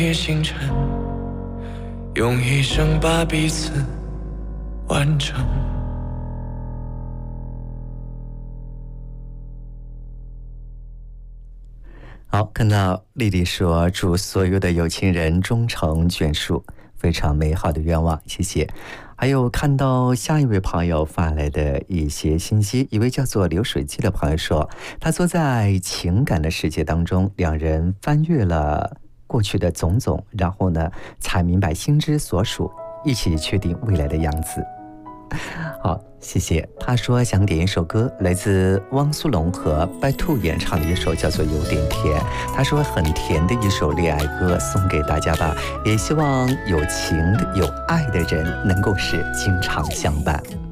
星辰，用一生把彼此完成。 好，看到丽丽说祝所有的有情人终成眷属，非常美好的愿望，谢谢。还有看到下一位朋友发来的一些信息，一位叫做流水记的朋友说，他坐在情感的世界当中，两人翻阅了过去的种种，然后呢才明白心之所属，一起确定未来的样子。好，谢谢。他说想点一首歌，来自汪苏泷和白兔演唱的一首叫做《有点甜》。他说很甜的一首恋爱歌，送给大家吧。也希望有情的、有爱的人能够是经常相伴。